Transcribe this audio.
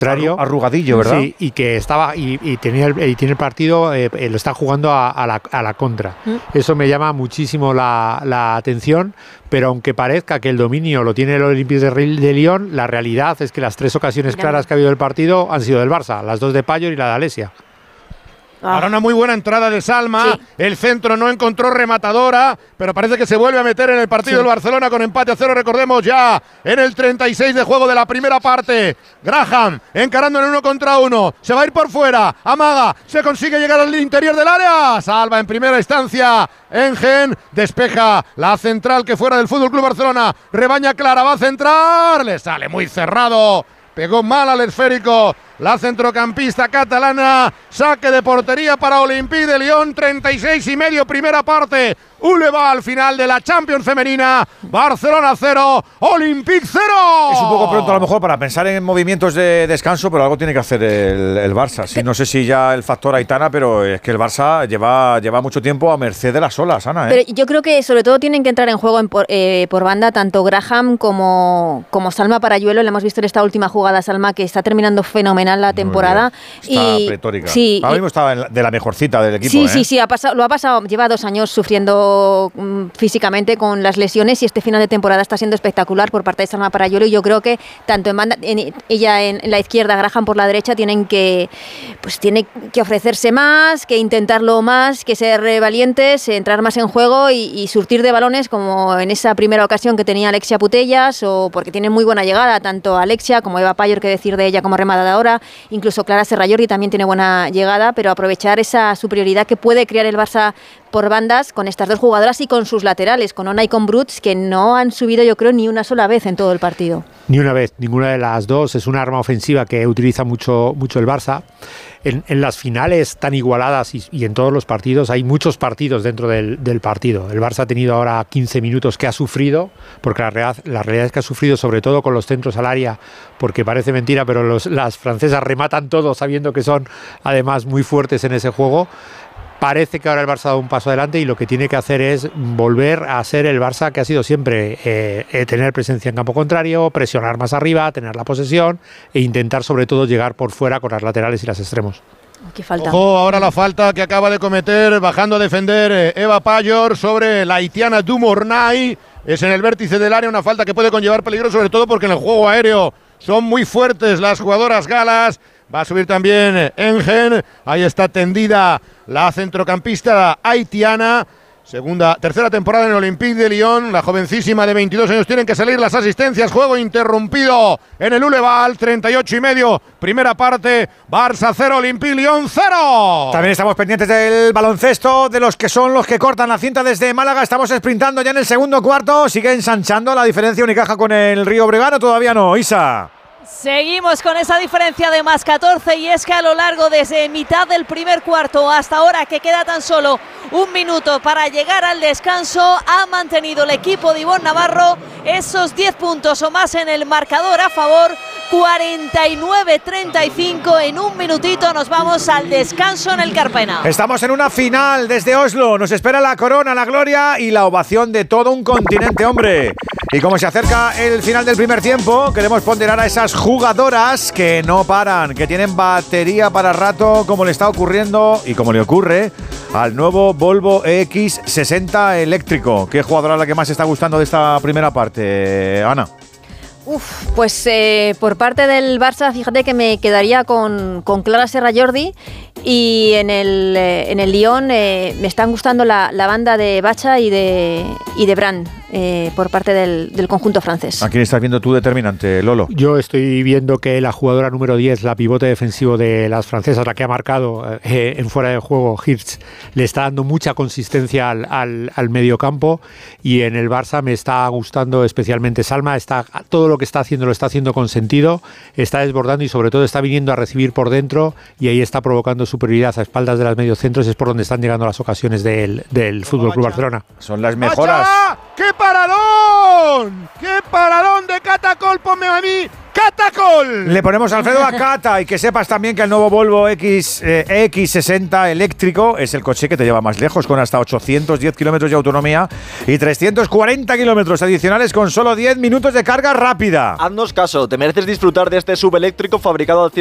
arrugadillo, ¿verdad? Sí, y que estaba y tiene el partido, lo está jugando a la contra. Eso me llama muchísimo la atención, pero aunque parezca que el dominio lo tiene el Olympique de Lyon, la realidad es que las 3 ocasiones claras que ha habido del partido han sido del Barça, las 2 de Payol y la de Alessia. Ahora una muy buena entrada de Salma, el centro no encontró rematadora, pero parece que se vuelve a meter en el partido del Barcelona con empate a 0, recordemos ya, en el 36 de juego de la primera parte. Graham encarando en 1 contra 1, se va a ir por fuera, amaga, se consigue llegar al interior del área, salva en primera instancia Engen, despeja la central que fuera del FC Barcelona, Rebaña Clara, va a centrar, le sale muy cerrado, pegó mal al esférico la centrocampista catalana, saque de portería para Olympique de Lyon, 36,5 primera parte, Uleva al final de la Champions femenina, Barcelona 0, Olympique 0. Es un poco pronto a lo mejor para pensar en movimientos de descanso, pero algo tiene que hacer el Barça. Sí, no sé si ya el factor Aitana, pero es que el Barça lleva mucho tiempo a merced de las olas, Ana. Pero yo creo que sobre todo tienen que entrar en juego por banda tanto Graham como Salma Parayuelo. Le hemos visto en esta última jugada Salma que está terminando fenomenal la temporada. Está pletórica. Sí, ahora mismo estaba de la mejorcita del equipo. Sí, lo ha pasado, lleva 2 años sufriendo físicamente con las lesiones y este final de temporada está siendo espectacular por parte de Salma Parayuelo, y yo creo que tanto en banda, ella en la izquierda, Graham por la derecha, tiene que ofrecerse más, que intentarlo más, que ser valientes, entrar más en juego y surtir de balones como en esa primera ocasión que tenía Alexia Putellas, o porque tiene muy buena llegada tanto Alexia como Eva Payol, que decir de ella como rematadora, incluso Clara Serrallordi también tiene buena llegada, pero aprovechar esa superioridad que puede crear el Barça por bandas con estas 2 jugadoras y con sus laterales, con Ona y con Brutz, que no han subido yo creo ni una sola vez en todo el partido. Ni una vez, ninguna de las dos. Es un arma ofensiva que utiliza mucho el Barça. En las finales tan igualadas y en todos los partidos, hay muchos partidos dentro del partido. El Barça ha tenido ahora 15 minutos que ha sufrido, porque la realidad es que ha sufrido sobre todo con los centros al área, porque parece mentira, pero las francesas rematan todo sabiendo que son además muy fuertes en ese juego. Parece que ahora el Barça ha dado un paso adelante y lo que tiene que hacer es volver a ser el Barça que ha sido siempre, tener presencia en campo contrario, presionar más arriba, tener la posesión e intentar sobre todo llegar por fuera con las laterales y las extremos. ¿Qué falta? Ojo, ahora la falta que acaba de cometer, bajando a defender Eva Payol sobre la haitiana Dumornay. Es en el vértice del área, una falta que puede conllevar peligro, sobre todo porque en el juego aéreo son muy fuertes las jugadoras galas. Va a subir también Engen. Ahí está tendida la centrocampista haitiana. Tercera temporada en el Olympique de Lyon. La jovencísima de 22 años. Tienen que salir las asistencias. Juego interrumpido en el Uleval. 38,5. Primera parte. Barça 0, Olympique Lyon 0. También estamos pendientes del baloncesto, de los que son los que cortan la cinta desde Málaga. Estamos sprintando ya en el segundo cuarto. Sigue ensanchando la diferencia Unicaja con el Río Breogán. Todavía no, Isa. Seguimos con esa diferencia de más 14, y es que a lo largo desde mitad del primer cuarto hasta ahora, que queda tan solo 1 minuto para llegar al descanso, ha mantenido el equipo de Ivonne Navarro esos 10 puntos o más en el marcador a favor. 49-35, en 1 minutito nos vamos al descanso en el Carpena. Estamos en una final desde Oslo, nos espera la corona, la gloria y la ovación de todo un continente, hombre. Y como se acerca el final del primer tiempo, queremos ponderar a esas jugadoras que no paran, que tienen batería para rato, como le está ocurriendo y como le ocurre al nuevo Volvo EX60 eléctrico. ¿Qué jugadora es la que más está gustando de esta primera parte, Ana? Pues por parte del Barça, fíjate que me quedaría con Clara Serrallordi, y en el Lyon me están gustando la banda de Bacha y de Brand por parte del conjunto francés. ¿A quién estás viendo tú determinante, Lolo? Yo estoy viendo que la jugadora número 10, la pivote defensivo de las francesas, la que ha marcado en fuera de juego, Hirsch, le está dando mucha consistencia al mediocampo, y en el Barça me está gustando especialmente Salma. Todo lo que está haciendo lo está haciendo con sentido, está desbordando y sobre todo está viniendo a recibir por dentro, y ahí está provocando superioridad a espaldas de las mediocentros es por donde están llegando las ocasiones del Fútbol Club Barcelona. Son las mejoras. ¡Vaya! ¡Qué paradón! ¡Qué paradón de Catacol! ¡Ponme a mí! ¡Catacol! Le ponemos Alfredo a Cata y que sepas también que el nuevo Volvo X60 eléctrico es el coche que te lleva más lejos, con hasta 810 kilómetros de autonomía y 340 kilómetros adicionales con solo 10 minutos de carga rápida. Haznos caso, te mereces disfrutar de este subeléctrico fabricado al